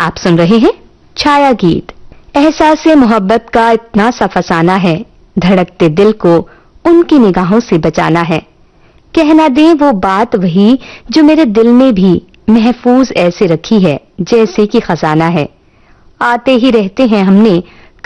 आप सुन रहे हैं छाया गीत। एहसास मोहब्बत का इतना सा फसाना है, धड़कते दिल को उनकी निगाहों से बचाना है। कहना दे वो बात वही जो मेरे दिल में भी महफूज ऐसे रखी है जैसे कि खजाना है। आते ही रहते हैं हमने